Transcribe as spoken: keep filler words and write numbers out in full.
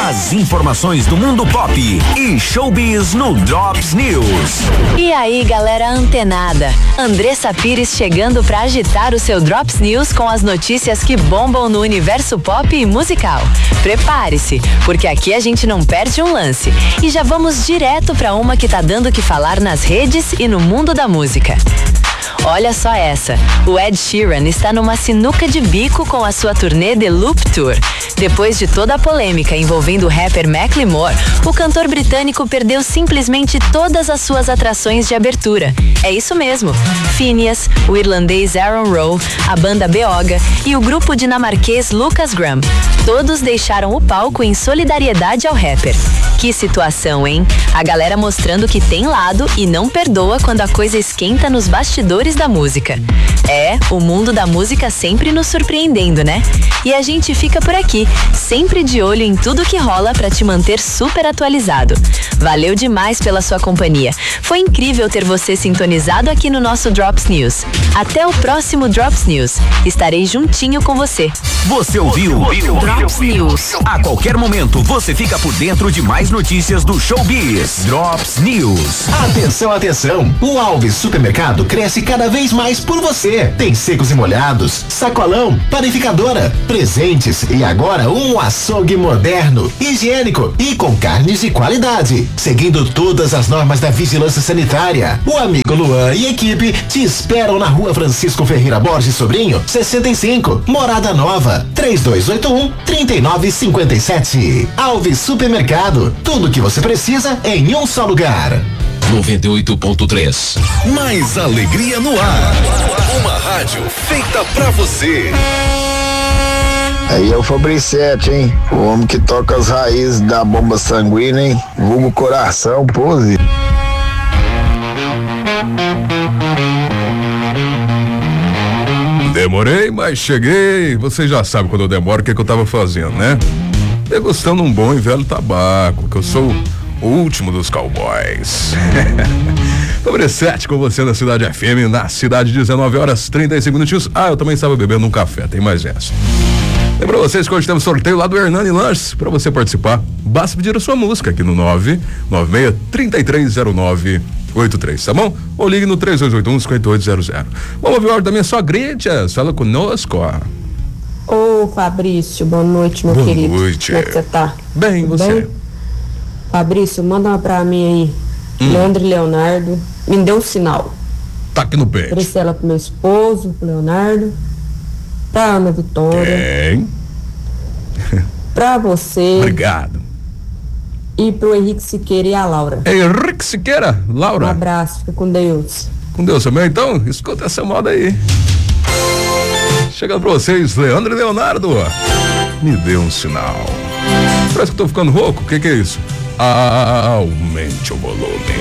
As informações do mundo pop e showbiz no Drops News. E aí, galera antenada, Andressa Pires chegando pra agitar o seu Drops News com as notícias que bombam no universo pop e musical. Prepare-se, porque aqui a gente não perde um lance. E já vamos direto pra uma que tá dando o que falar nas redes e no mundo da música. Olha só essa, o Ed Sheeran está numa sinuca de bico com a sua turnê The Loop Tour. Depois de toda a polêmica envolvendo o rapper Macklemore, o cantor britânico perdeu simplesmente todas as suas atrações de abertura. É isso mesmo, Phineas, o irlandês Aaron Rowe, a banda Beoga e o grupo dinamarquês Lucas Graham. Todos deixaram o palco em solidariedade ao rapper. Que situação, hein? A galera mostrando que tem lado e não perdoa quando a coisa esquenta nos bastidores da música. É, o mundo da música sempre nos surpreendendo, né? E a gente fica por aqui, sempre de olho em tudo que rola pra te manter super atualizado. Valeu demais pela sua companhia. Foi incrível ter você sintonizado aqui no nosso Drops News. Até o próximo Drops News. Estarei juntinho com você. Você ouviu? Drops News. A qualquer momento você fica por dentro de mais notícias do showbiz. Drops News. Atenção, atenção. O Alves Supermercado cresce cada vez mais por você. Tem secos e molhados, sacolão, panificadora, presentes e agora um açougue moderno, higiênico e com carnes de qualidade, seguindo todas as normas da vigilância sanitária. O amigo Luan e equipe te esperam na Rua Francisco Ferreira Borges Sobrinho, sessenta e cinco, Morada Nova, três dois oito um, três nove cinco sete. Alves Supermercado, tudo que você precisa em um só lugar. noventa e oito ponto três. Mais alegria no ar. Uma rádio feita pra você. Aí é o Fabricete, hein? O homem que toca as raízes da bomba sanguínea, hein? Vulgo coração, pose. Demorei, mas cheguei. Você já sabe quando eu demoro o que, que eu tava fazendo, né? Degustando um bom e velho tabaco, que eu sou o último dos cowboys. Fabricete com você na Cidade F M, na cidade, dezenove horas, trinta e cinco minutinhos. Ah, eu também estava bebendo um café, tem mais essa. Lembra vocês que hoje temos sorteio lá do Hernani Lanches. Para você participar, basta pedir a sua música aqui no nove nove seis, três três zero nove oito três, tá bom? Ou ligue no três dois oito um, cinco oito zero zero. Vamos ouvir a hora da minha sogrinha, fala conosco, ó. Ô Fabrício, boa noite, meu boa querido. Noite. Como é que você tá? Bem, Tudo você? Bem? Fabrício, manda uma pra mim aí. Hum. Leandro e Leonardo, me deu um sinal. Tá aqui no peito. Ofereci ela pro meu esposo, pro Leonardo, pra Ana Vitória. Bem. Pra você. Obrigado. E pro Henrique Siqueira e a Laura. Henrique Siqueira, Laura. Um abraço, fica com Deus. Com Deus também, então, escuta essa moda aí. Chegando pra vocês, Leandro e Leonardo. Me deu um sinal. Parece que eu tô ficando rouco, o que que é isso? Aumente o volume.